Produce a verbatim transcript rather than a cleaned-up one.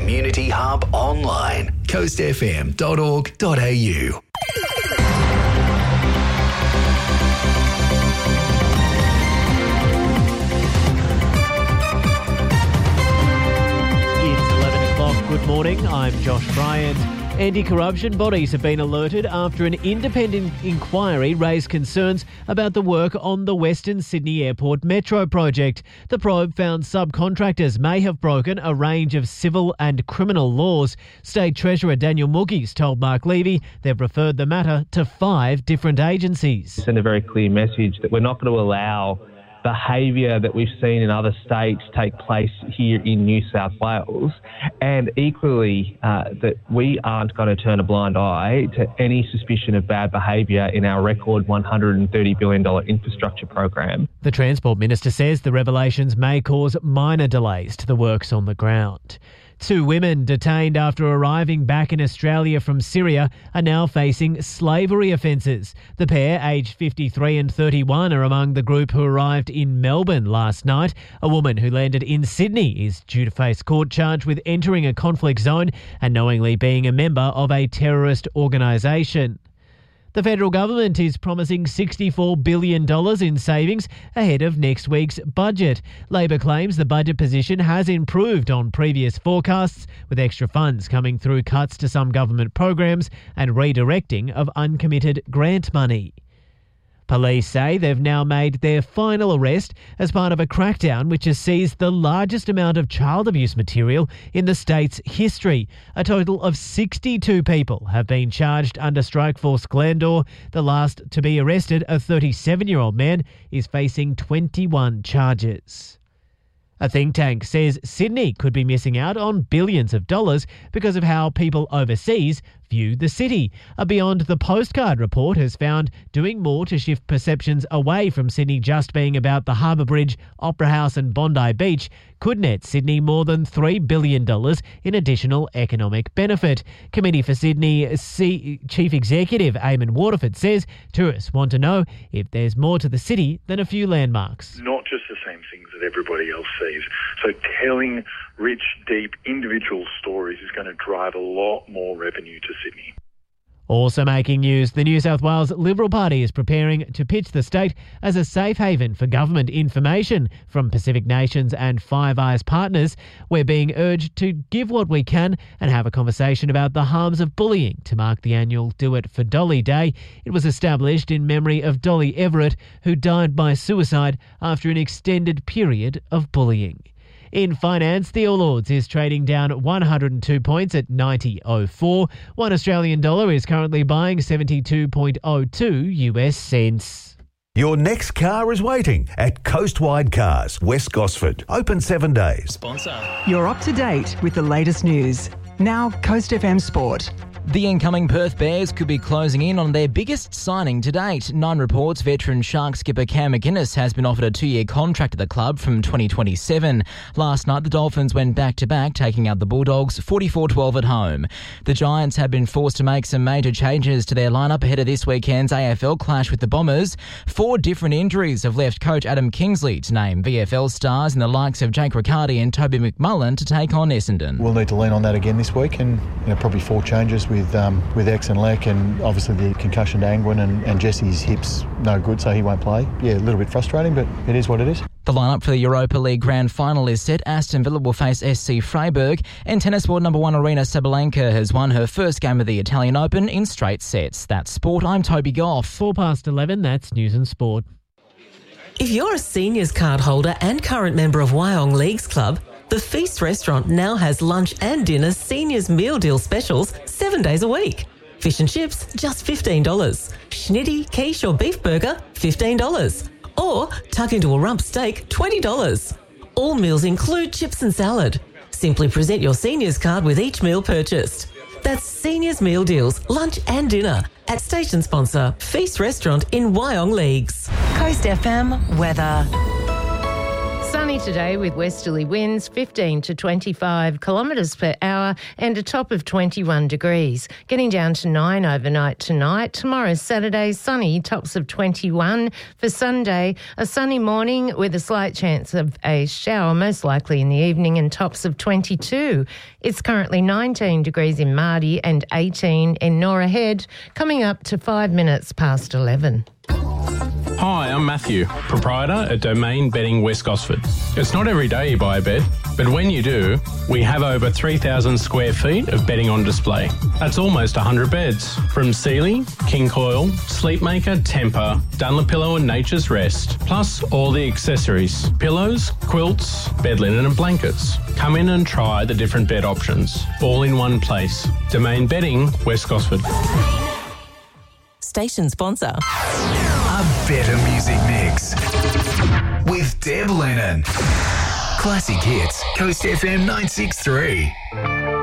Community Hub online. coast f m dot org dot a u. It's eleven o'clock. Good morning. I'm Josh Bryant. Anti-corruption bodies have been alerted after an independent inquiry raised concerns about the work on the Western Sydney Airport Metro project. The probe found subcontractors may have broken a range of civil and criminal laws. State Treasurer Daniel Muggis told Mark Levy they've referred the matter to five different agencies. Send a very clear message that we're not going to allow behaviour that we've seen in other states take place here in New South Wales, and equally uh, that we aren't going to turn a blind eye to any suspicion of bad behaviour in our record one hundred thirty billion dollars infrastructure program. The Transport Minister says the revelations may cause minor delays to the works on the ground. Two women detained after arriving back in Australia from Syria are now facing slavery offences. The pair, aged fifty-three and thirty-one, are among the group who arrived in Melbourne last night. A woman who landed in Sydney is due to face court charge with entering a conflict zone and knowingly being a member of a terrorist organisation. The federal government is promising sixty-four billion dollars in savings ahead of next week's budget. Labor claims the budget position has improved on previous forecasts, with extra funds coming through cuts to some government programs and redirecting of uncommitted grant money. Police say they've now made their final arrest as part of a crackdown which has seized the largest amount of child abuse material in the state's history. A total of sixty-two people have been charged under Strikeforce Glandore. The last to be arrested, a thirty-seven-year-old man, is facing twenty-one charges. A think tank says Sydney could be missing out on billions of dollars because of how people overseas view the city. A Beyond the Postcard report has found doing more to shift perceptions away from Sydney just being about the Harbour Bridge, Opera House and Bondi Beach could net Sydney more than three billion dollars in additional economic benefit. Committee for Sydney C- Chief Executive Eamon Waterford says tourists want to know if there's more to the city than a few landmarks. Not just the same things that everybody else sees. So telling rich, deep, individual stories is going to drive a lot more revenue to Sydney. Also making news, the New South Wales Liberal Party is preparing to pitch the state as a safe haven for government information from Pacific Nations and Five Eyes partners. We're being urged to give what we can and have a conversation about the harms of bullying to mark the annual Do It for Dolly Day. It was established in memory of Dolly Everett, who died by suicide after an extended period of bullying. In finance, the All Ords is trading down one hundred two points at ninety point oh four. One Australian dollar is currently buying seventy-two point oh two U S cents. Your next car is waiting at Coastwide Cars, West Gosford. Open seven days. Sponsor. You're up to date with the latest news. Now, Coast F M Sport. The incoming Perth Bears could be closing in on their biggest signing to date. Nine reports veteran Shark skipper Cam McInnes has been offered a two-year contract at the club from twenty twenty-seven. Last night, the Dolphins went back-to-back, taking out the Bulldogs forty-four twelve at home. The Giants have been forced to make some major changes to their lineup ahead of this weekend's A F L clash with the Bombers. Four different injuries have left coach Adam Kingsley to name V F L stars and the likes of Jake Riccardi and Toby McMullen to take on Essendon. We'll need to lean on that again this week, and you know, probably four changes with um, with X and Leck, and obviously the concussion to Angwin, and, and Jesse's hips no good, so he won't play. Yeah, a little bit frustrating, but it is what it is. The lineup for the Europa League Grand Final is set. Aston Villa will face S C Freiburg, and tennis world number one Arina Sabalenka has won her first game of the Italian Open in straight sets. That's sport. I'm Toby Goff. Four past eleven, that's news and sport. If you're a seniors card holder and current member of Wyong Leagues Club, the Feast restaurant now has lunch and dinner seniors meal deal specials seven days a week. Fish and chips, just fifteen dollars. Schnitty, quiche or beef burger, fifteen dollars. Or tuck into a rump steak, twenty dollars. All meals include chips and salad. Simply present your seniors card with each meal purchased. That's Seniors Meal Deals, lunch and dinner at station sponsor Feast Restaurant in Wyong Leagues. Coast F M weather. Sunny Sunny today with westerly winds fifteen to twenty-five kilometres per hour and a top of twenty-one degrees. Getting down to nine overnight tonight. Tomorrow, Saturday, sunny, tops of twenty-one. For Sunday, a sunny morning with a slight chance of a shower, most likely in the evening, and tops of twenty-two. It's currently nineteen degrees in Mardi and eighteen in Norah Head, coming up to five minutes past eleven. Hi, I'm Matthew, proprietor at Domain Bedding West Gosford. It's not every day you buy a bed, but when you do, we have over three thousand square feet of bedding on display. That's almost one hundred beds, from Sealy, King Coil, Sleepmaker, Tempur, Dunlopillow and Nature's Rest, plus all the accessories, pillows, quilts, bed linen and blankets. Come in and try the different bed options, all in one place. Domain Bedding West Gosford. Station sponsor. A better music mix with Deb Lennon. Classic hits, Coast F M nine six three.